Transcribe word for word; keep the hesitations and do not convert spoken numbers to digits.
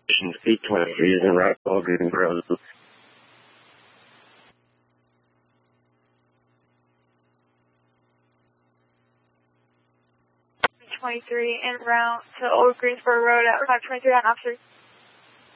eight twenty-three is en route to Old Greensboro. twenty-three en route to Old Greensboro Road at five twenty-three on officer.